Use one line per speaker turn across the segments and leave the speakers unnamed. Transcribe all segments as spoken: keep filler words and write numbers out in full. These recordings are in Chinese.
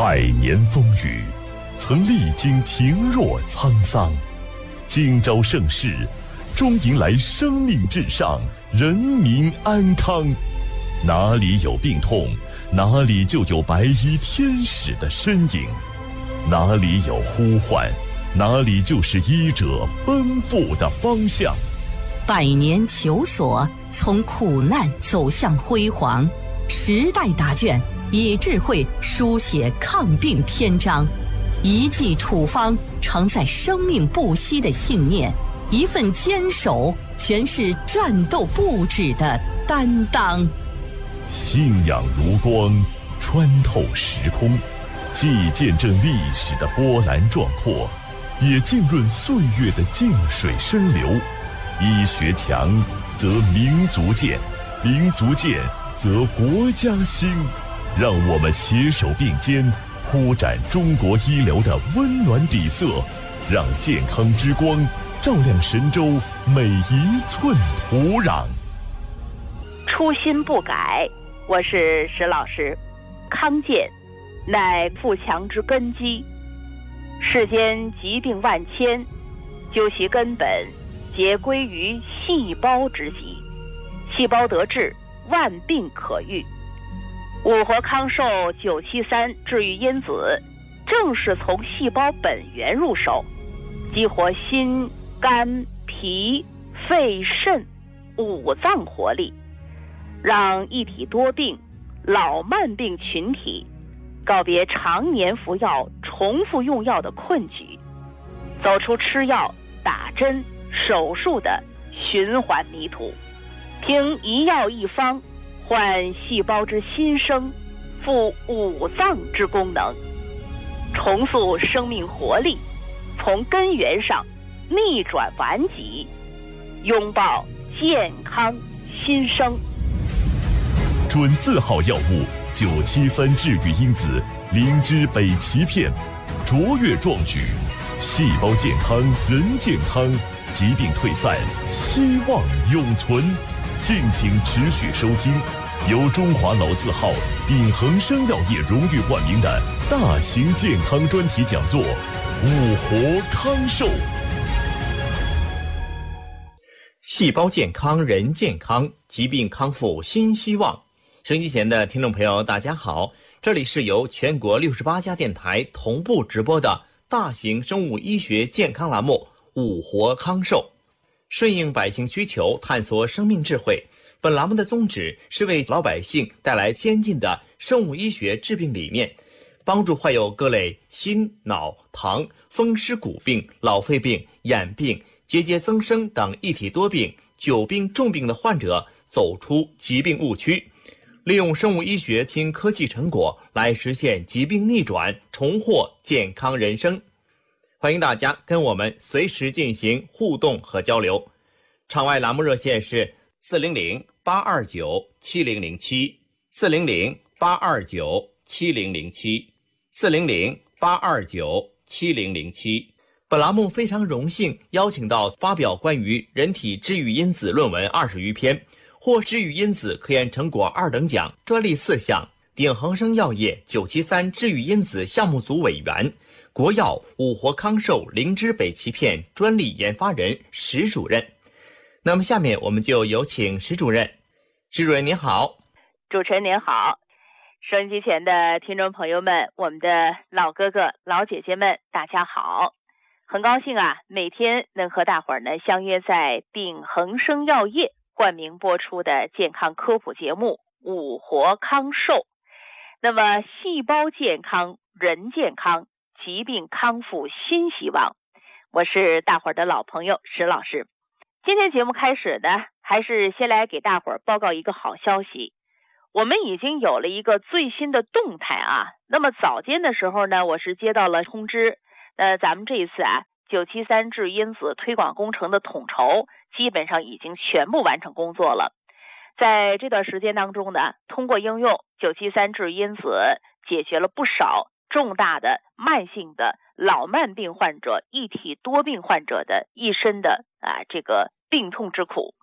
百年风雨，曾历经平若沧桑，今朝盛世，终迎来生命至上，人民安康。哪里有病痛，哪里就有白衣天使的身影；哪里有呼唤，哪里就是医者奔赴的方向。
百年求索，从苦难走向辉煌。时代答卷，以智慧书写抗病篇章。一剂处方，承载生命不息的信念；一份坚守，全是战斗不止的担当。
信仰如光，穿透时空，既见证历史的波澜壮阔，也浸润岁月的静水深流。医学强，则民族健；民族健，则国家兴。让我们携手并肩，铺展中国医疗的温暖底色，让健康之光照亮神州每一寸土壤。
初心不改，我是石老师。康健乃富强之根基，世间疾病万千，究其根本，皆归于细胞之疾。细胞得治，万病可愈。五活康寿九七三治愈因子，正是从细胞本源入手，激活心、肝、脾、肺、肾五脏活力，让一体多病、老慢病群体告别常年服药、重复用药的困局，走出吃药、打针、手术的循环迷途。凭一药一方，唤细胞之新生，复五脏之功能，重塑生命活力，从根源上逆转顽疾，拥抱健康新生。
准字号药物九七三治愈因子灵芝北芪片，卓越壮举，细胞健康人健康，疾病退散，希望永存。敬请持续收听由中华老字号鼎恒生药业荣誉冠名的大型健康专题讲座《五活康寿》。
细胞健康人健康，疾病康复新希望。收音机前的听众朋友大家好，这里是由全国六十八家电台同步直播的大型生物医学健康栏目《五活康寿》，顺应百姓需求，探索生命智慧。本栏目的宗旨是为老百姓带来先进的生物医学治病理念，帮助患有各类心、脑、糖、风湿骨病、老肺病、眼病、结节增生等一体多病、久病重病的患者走出疾病误区，利用生物医学新科技成果来实现疾病逆转，重获健康人生。欢迎大家跟我们随时进行互动和交流。场外栏目热线是四零零八二九七零零七，四零零八二九七零零七，四零零八二九七零零七。本栏目非常荣幸邀请到发表关于人体治愈因子论文二十余篇，获治愈因子科研成果二等奖，专利四项，鼎恒生药业九七三治愈因子项目组委员，国药五活康寿灵芝北芪片专利研发人石主任。那么下面我们就有请石主任。石主任您好。
主持人您好，收音机前的听众朋友们，我们的老哥哥老姐姐们大家好。很高兴啊，每天能和大伙儿呢相约在鼎恒生药业冠名播出的健康科普节目五活康寿。那么细胞健康人健康，疾病康复新希望。我是大伙儿的老朋友石老师。今天节目开始呢，还是先来给大伙儿报告一个好消息。我们已经有了一个最新的动态啊。那么早间的时候呢，我是接到了通知，呃，咱们这一次啊九七三治因子推广工程的统筹基本上已经全部完成工作了。在这段时间当中呢，通过应用九七三治因子，解决了不少重大的慢性的老慢病患者、一体多病患者的一身的啊这个病痛之苦。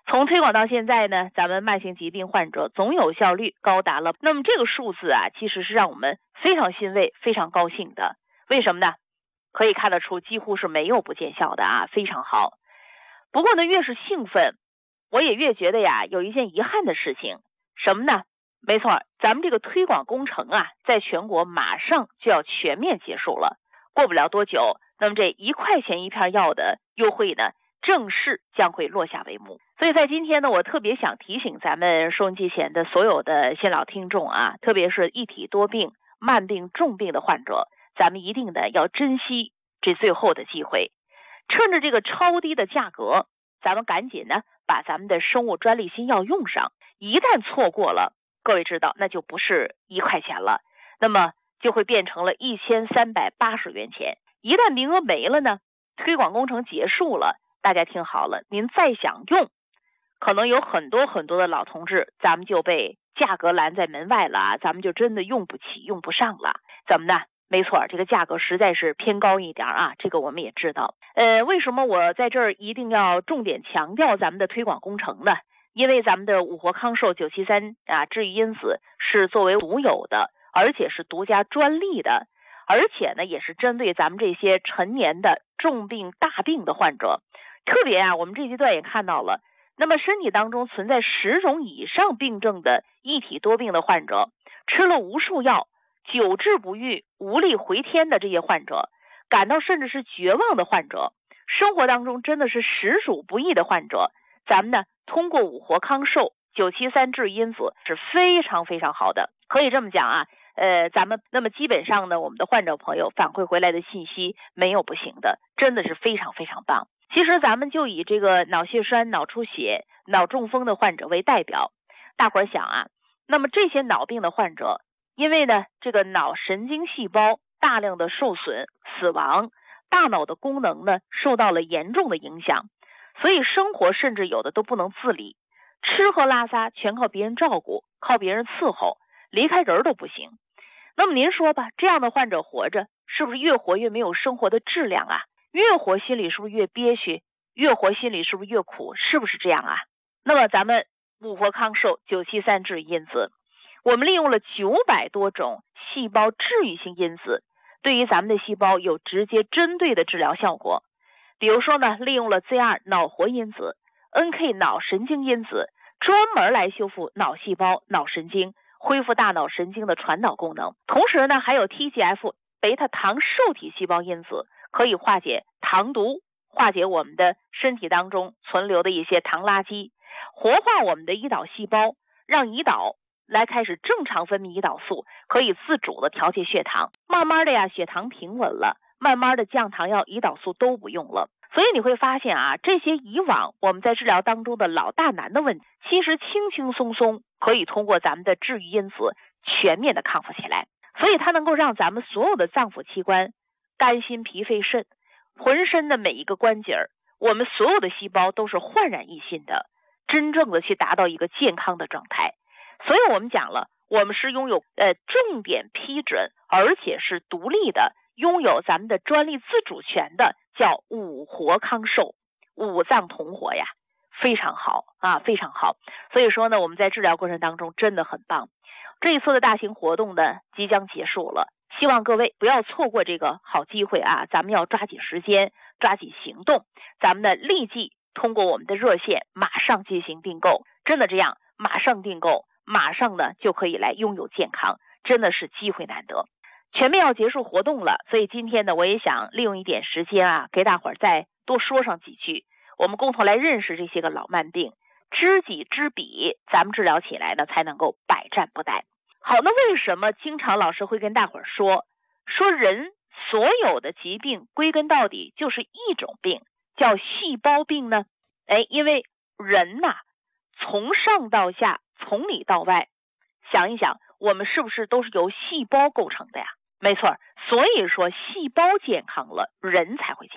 从推广到现在呢，咱们慢性疾病患者总有效率高达了，那么这个数字啊，其实是让我们非常欣慰、非常高兴的。为什么呢？可以看得出几乎是没有不见效的啊，非常好。不过呢，越是兴奋，我也越觉得呀，有一件遗憾的事情，什么呢？没错，咱们这个推广工程啊，在全国马上就要全面结束了。过不了多久，那么这一块钱一片药的优惠呢，正式将会落下帷幕。所以在今天呢，我特别想提醒咱们收音机前的所有的新老听众啊，特别是一体多病、慢病、重病的患者，咱们一定的要珍惜这最后的机会，趁着这个超低的价格，咱们赶紧呢把咱们的生物专利新药用上。一旦错过了，各位知道那就不是一块钱了，那么就会变成了一千三百八十元钱。一旦名额没了呢，推广工程结束了，大家听好了，您再想用，可能有很多很多的老同志，咱们就被价格拦在门外了啊，咱们就真的用不起、用不上了。怎么呢？没错，这个价格实在是偏高一点啊，这个我们也知道。呃，为什么我在这儿一定要重点强调咱们的推广工程呢？因为咱们的五活康寿九七三啊治愈因子是作为独有的，而且是独家专利的，而且呢也是针对咱们这些成年的重病大病的患者。特别啊，我们这阶段也看到了，那么身体当中存在十种以上病症的一体多病的患者，吃了无数药，久治不愈，无力回天的这些患者，感到甚至是绝望的患者，生活当中真的是实属不易的患者，咱们呢通过五活康寿九七三治因子是非常非常好的。可以这么讲啊，呃，咱们那么基本上呢，我们的患者朋友反馈回来的信息没有不行的，真的是非常非常棒。其实咱们就以这个脑血栓、脑出血、脑中风的患者为代表，大伙儿想啊，那么这些脑病的患者，因为呢这个脑神经细胞大量的受损死亡，大脑的功能呢受到了严重的影响，所以生活甚至有的都不能自理，吃喝拉撒全靠别人照顾，靠别人伺候，离开人都不行。那么您说吧，这样的患者活着是不是越活越没有生活的质量啊？越活心里是不是越憋屈？越活心里是不是越苦？是不是这样啊？那么咱们五活康寿九七三治愈因子，我们利用了九百多种细胞治愈性因子，对于咱们的细胞有直接针对的治疗效果。比如说呢，利用了 Z 二 脑活因子、N K 脑神经因子，专门来修复脑细胞、脑神经，恢复大脑神经的传导功能。同时呢，还有 T G F 贝塔糖受体细胞因子，可以化解糖毒，化解我们的身体当中存留的一些糖垃圾，活化我们的胰岛细胞，让胰岛来开始正常分泌胰岛素，可以自主的调节血糖。慢慢的呀，血糖平稳了，慢慢的降糖药、胰岛素都不用了。所以你会发现啊，这些以往我们在治疗当中的老大难的问题，其实轻轻松松可以通过咱们的治愈因子全面的康复起来。所以它能够让咱们所有的脏腑器官、肝心脾肺肾、浑身的每一个关节儿，我们所有的细胞都是焕然一新的，真正的去达到一个健康的状态。所以我们讲了，我们是拥有呃重点批准，而且是独立的，拥有咱们的专利自主权的，叫五活康寿，五脏同活呀，非常好啊，非常好。所以说呢，我们在治疗过程当中真的很棒。这一次的大型活动呢即将结束了，希望各位不要错过这个好机会啊！咱们要抓紧时间，抓紧行动，咱们呢立即通过我们的热线马上进行订购，真的这样马上订购，马上呢就可以来拥有健康，真的是机会难得。全面要结束活动了，所以今天呢我也想利用一点时间啊，给大伙儿再多说上几句，我们共同来认识这些个老慢病，知己知彼，咱们治疗起来呢才能够百战不殆。好，那为什么经常老师会跟大伙儿说说人所有的疾病归根到底就是一种病，叫细胞病呢？哎，因为人呐、啊，从上到下，从里到外，想一想，我们是不是都是由细胞构成的呀？没错，所以说细胞健康了，人才会健康。